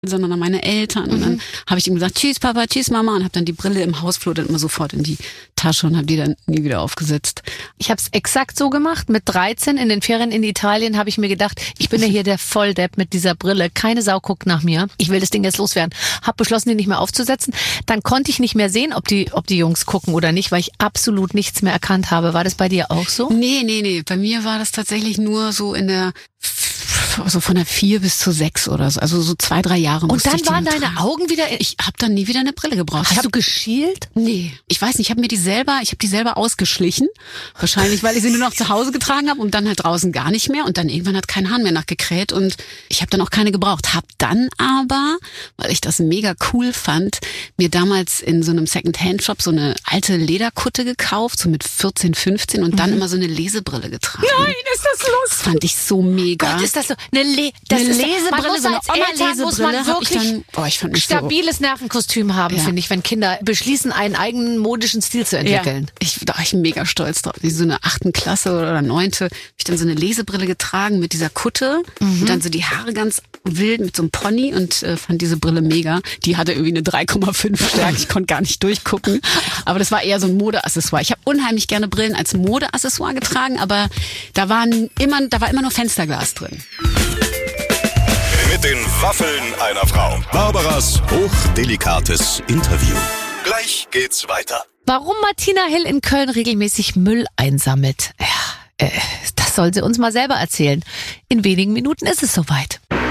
sondern an meine Eltern. Und dann habe ich ihm gesagt, tschüss Papa, tschüss Mama, und habe dann die Brille im Hausflur dann immer sofort in die Tasche und habe die dann nie wieder aufgesetzt. Ich habe es exakt so gemacht. Mit 13 in den Ferien in Italien habe ich mir gedacht, ich bin ja hier der Volldepp mit dieser Brille. Keine Sau guckt nach mir. Ich will das Ding jetzt loswerden. Habe beschlossen, die nicht mehr aufzusetzen. Dann konnte ich nicht mehr sehen, ob die Jungs gucken oder nicht, weil ich absolut nichts mehr erkannt habe. War das bei dir auch so? Nee. Bei mir war das tatsächlich nur so also von der 4 bis zur 6 oder so. Also so 2-3 Jahre. Und dann waren deine Augen wieder... Ich habe dann nie wieder eine Brille gebraucht. Hast du geschielt? Nee. Ich weiß nicht, ich habe die selber ausgeschlichen. Wahrscheinlich, weil ich sie nur noch zu Hause getragen habe und dann halt draußen gar nicht mehr. Und dann irgendwann hat kein Hahn mehr nachgekräht und ich habe dann auch keine gebraucht. Hab dann aber, weil ich das mega cool fand, mir damals in so einem Second-Hand-Shop so eine alte Lederkutte gekauft, so mit 14, 15 und dann immer so eine Lesebrille getragen. Nein, ist das lustig. Das fand ich so mega. Gott, ist das so? Eine Lesebrille, so eine Oma-Lesebrille. Muss man wirklich ich fand mich stabiles Nervenkostüm haben, finde ich, wenn Kinder beschließen, einen eigenen modischen Stil zu entwickeln. Ja, da war ich mega stolz drauf. So eine 8. Klasse oder 9. habe ich dann so eine Lesebrille getragen mit dieser Kutte und dann so die Haare ganz wild mit so einem Pony und fand diese Brille mega. Die hatte irgendwie eine 3,5 Stärke. Ich konnte gar nicht durchgucken. Aber das war eher so ein Modeaccessoire. Ich habe unheimlich gerne Brillen als Modeaccessoire getragen, aber da war immer nur Fensterglas drin. Mit den Waffeln einer Frau. Barbaras hochdelikates Interview. Gleich geht's weiter. Warum Martina Hill in Köln regelmäßig Müll einsammelt? Ja, das soll sie uns mal selber erzählen. In wenigen Minuten ist es soweit.